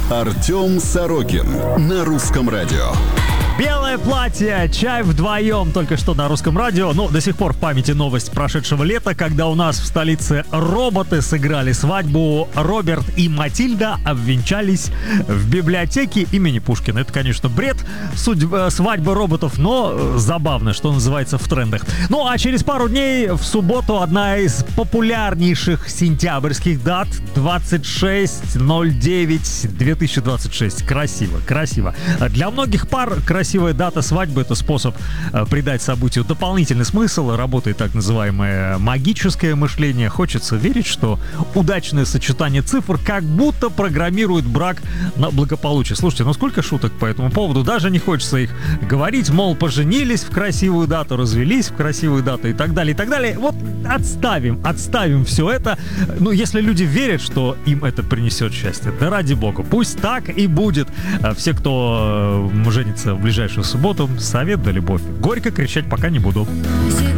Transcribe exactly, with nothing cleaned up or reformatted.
Артем Сорокин на Русском радио. Белое платье, чай вдвоем, только что на Русском радио. Ну, до сих пор в памяти новость прошедшего лета, когда у нас в столице роботы сыграли свадьбу. Роберт и Матильда обвенчались в библиотеке имени Пушкина. Это, конечно, бред, судьба, свадьба роботов, но забавно, что называется, в трендах. Ну, а через пару дней, в субботу, одна из популярнейших сентябрьских дат, двадцать шесть ноль девять две тысячи двадцать шесть. Красиво, красиво. Для многих пар красиво. Красивая дата свадьбы — это способ э, придать событию дополнительный смысл. Работает так называемое магическое мышление. Хочется верить, что удачное сочетание цифр как будто программирует брак на благополучие. Слушайте, ну сколько шуток по этому поводу. Даже не хочется их говорить. Мол, поженились в красивую дату, развелись в красивую дату и так далее, и так далее. Вот отставим, отставим все это. Ну, если люди верят, что им это принесет счастье, да ради бога, пусть так и будет. Все, кто э, женится в ближайшую субботу, совет да любовь. Горько кричать пока не буду.